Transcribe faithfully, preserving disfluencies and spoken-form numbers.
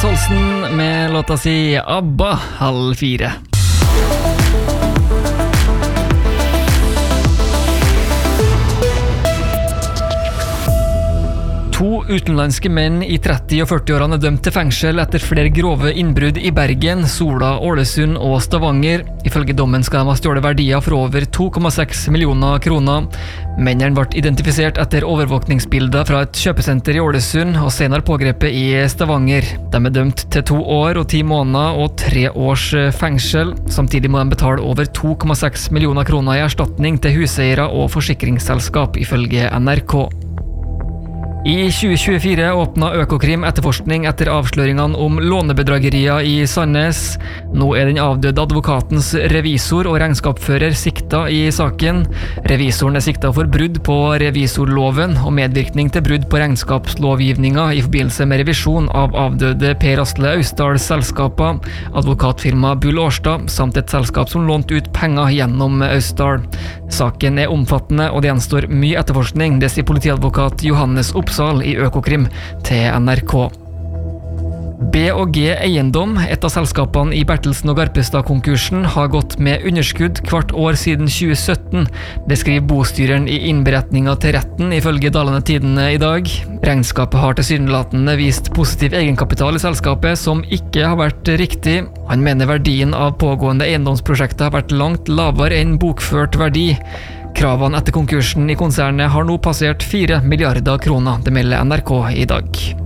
Tobias Holsten med låta si ABBA halv fire. To utenlandske menn i tretti- og førti-årene er dømt til fengsel etter flere grove innbrudd i Bergen, Sola, Ålesund og Stavanger. Ifølge dommen skal de ha stjålet verdier for over to komma seks millioner kroner. Mennene ble identifisert etter overvåkningsbilder fra et kjøpesenter i Ålesund og senere pågrepet i Stavanger. De er dømt til to år og ti måneder og tre års fengsel. Samtidig må de betale over to komma seks millioner kroner i erstatning til huseiere og forsikringsselskap, ifølge N R K. I tjue tjuefire åpnet Økokrim etterforskning etter avsløringene om lånebedragerier i Sandnes. Nå er den avdøde advokatens revisor og regnskapsfører sikta i saken. Revisoren er sikta for brudd på revisorloven og medvirkning til brudd på regnskapslovgivninga i forbindelse med revisjon av avdøde Per Asle Austdals selskaper, advokatfirma Bull Årstad, samt et selskap som lånte ut penger gjennom Austdal. Saken er omfattende, og det gjenstår mye etterforskning, det sier politiadvokat Johannes Oppsal i Økokrim til N R K. B og G Eiendom, et av selskapene i Bertelsen og Garpestad-konkursen, har gått med underskudd hvert år siden tjue sytten. Det skriver bostyreren i innberetninga til retten, ifølge Dalane Tidende i dag. Regnskapet har tilsynelatende vist positiv egenkapital i selskapet, som ikke har vært riktig. Han mener verdien av pågående eiendomsprosjekter har vært langt lavere enn bokført verdi. Kravene etter konkursen i konsernet har nå passert fire milliarder kroner, det melder N R K i dag.